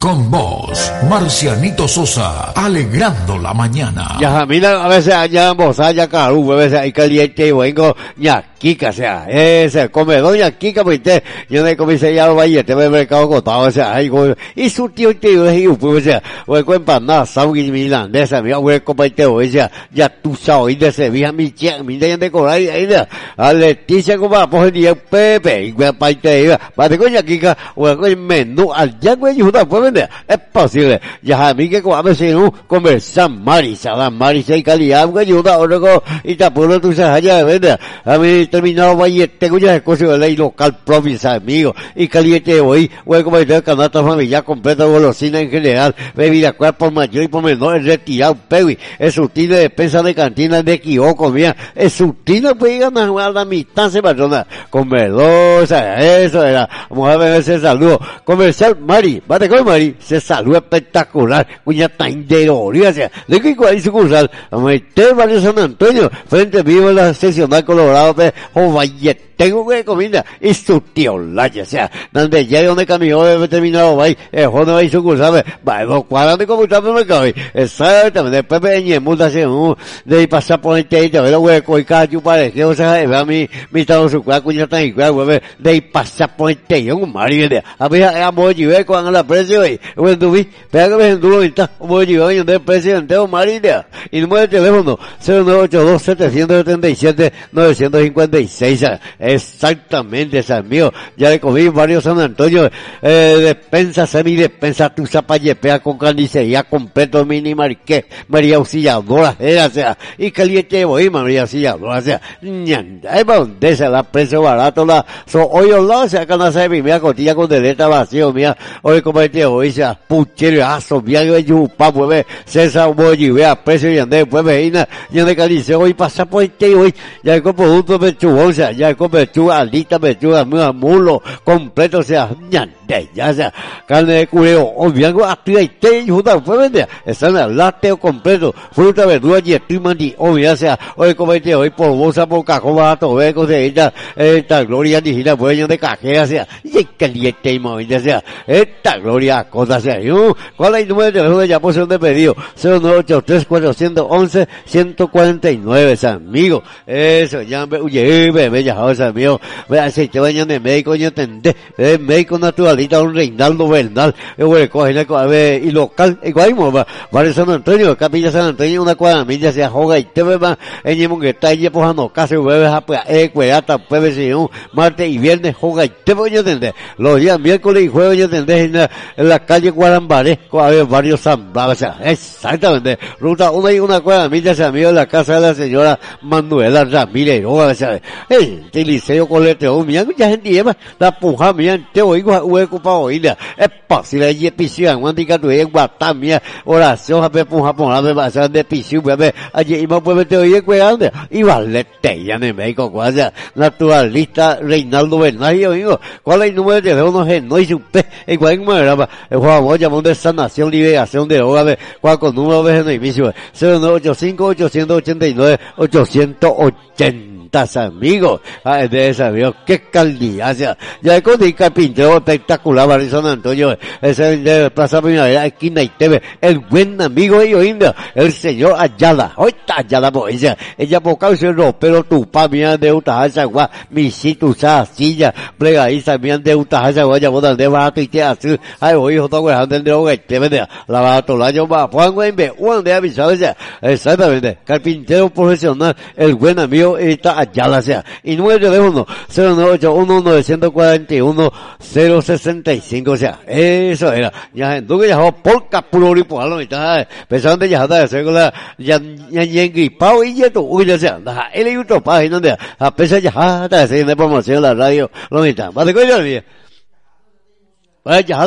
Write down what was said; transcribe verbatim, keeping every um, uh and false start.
Con vos, Marcianito Sosa, alegrando la mañana. Ya, mira, a veces allá Mozaya Caru, a veces hay caliente y vengo, ya, Kika, o sea, ese, come doña Kika, pues te, yo me comí ya lo vaya, te voy al mercado cotado, o sea, hay como, y su tío, tío, y pues, o sea, voy con empanada, saúl milandesa, mi abuelo, compa, o sea, ya tú sabes, de Sevilla, mi chica, mi de de corar, ahí, a Leticia, como a poner día, Pepe, y voy a paite, va de coña Kika, o con el menú, al ya, güey, ayuda, pues, es posible. Ya a mí que como a veces no conversar marisa, la marisa y calidad, güey, ayuda, o luego, y te apuro tú sabes allá de verdad. A mí terminado vaya, tengo ya el coche de ley local provincia, amigo, y caliente hoy, güey, como el canasta familiar completa, golosina en general, bebida cual por mayor y por menor, es retirado, pewi, es sutil de despensa de cantina de Kioco, mira, es sutil, pues ganar a la mitad se persona, con verdad, o sea, eso era, vamos a ver ese saludo, comercial, Mari, bate con Mari, se saluda espectacular, cuña tan de gloria, o sea, de que igual sucursal, a meter barrio San Antonio, frente vivo en la seccional Colorado, pues, o vaya, tengo que comida, y su tío Laya, o sea, donde ya donde caminó, debe terminado, va, el joven va y sucursal, va, dos cuadras de computador me mercado, exactamente, después me ñemuta, así, de pasar por el techo, a ver, hueco, y cacho, parece, o sea, ve a mi, mi estado su cuadra, cuña tan igual, güey, de pasar por el techo, un marido, a ver, a moji, ve, con la precio, y, bueno, tú vi, pega que me enduro ahorita, moji, ve, y de presidente, o marido, y número de teléfono, cero nueve ocho dos, siete siete siete, nueve cinco seis, exactamente, ese amigo, ya le comí varios San Antonio, eh, despensa, semidespensa, tu zapallepea con carnicería, completo, mini marqués, María Auxiliadora, era, o sea, y caliente de boí, María Auxiliadora, o sea, ñanda, es para donde se la precio barato, la, so, hoy o la, o sea, canasa de mi mía, cotilla con deleta vacío, mía, hoy como este hoy, o sea, puchero, aso, bien, yo, yupa, pues, César, boyi, vea, precio, y andé, pues, veina, ya de calice, hoy pasa por este hoy, ya con producto pechuga, o sea, ya con pechuga, alita, pechuga, mulo, completo, o sea, ñande, ya, o sea, carne de cureo, o bien, activa y te, y justa, pues, vende, están al lácteo completo, fruta, verdura, y estoy mandi, o ya, o sea, hoy como este hoy, por bolsa, por cajón, barato, ve, o sea, esta, esta gloria, digita, pues, de cajera, o sea, y caliente, y movida, o sea, esta gloria, cosa, o sea, yo, ¿cuál es el número de teléfono de llamación de pedido? cero nueve ocho tres cuatro uno uno uno cuatro nueve, ese amigo, eso, ya, oye, bebé, ya, ese amigo, vea, si te bañan de médico, yo entendé, eh, médico naturalista, un Reinaldo Bernal, eh, güey, cogen, a ver, y local, igual, va, Barrio San Antonio, Capilla San Antonio, una cuadramilla, se joga, y te ve más, en el que está ahí, pues, no, casi, bebé, pues, eh, cuerata, jueves, y un, martes y viernes, joga, y te voy a entender, los días miércoles y jueves, yo entendé, en la, en la calle Guarambaré, a ver, Barrio San Blas, o sea, exactamente, ruta una y una cuadramilla, ese amigo de la casa de la señora Manuela Ramírez, o sea, el liceo coleteo, mira, mucha gente lleva la puja, mira, te oigo, hueco para oírla, es posible, y epición, guantica tu en guatá, mira, oración, a ver, puja, puja, a ver, va a ser de epición, a ver, allí, y más puede te oír, cuidando, y vale, te ya en México, o sea, naturalista, Reinaldo Bernal, yo digo, ¿cuál es el número de teléfono? No y supe, igual en manera, el jugador llamó de sanación, liberación de droga, a ver, cuál con número de beneficio, cero nueve ocho cinco, ocho ocho nueve, ocho ochenta. Amigos, ay, de ese amigo, qué calidad, o sea, ya con el carpintero espectacular, Barrio San Antonio, ese de Plaza Primavera, esquina y T V, el buen amigo de Yoinda, el señor Ayala, hoy está Ayala, pues, ella, ella por causa del ropero, tu pa, mía, de Utaja, Sagua, mi sitio, usada, silla, plegadiza, mía, de Utaja, Sagua, ya botan de barato y te hace, ay, oye, hijo, todo el del droga, te vende, la barato, la yo va, Juan Güembe, Juan de avisado, o sea, exactamente, carpintero profesional, el buen amigo, está Ayala, sea, y número de teléfono, cero nueve ocho uno, nueve cuatro uno, cero seis cinco, o sea, eso era, ya, entonces ya, por capulori, por algo, y tal, pensando ya, ya, hacer con la, ya, ya, ya, gripado, y ya, tú, uy, ya, sea, él hay otra página, donde, a pesar ya, ya, haciendo promoción en la radio, lo mitad, ¿vale, coño, mía? Vaya,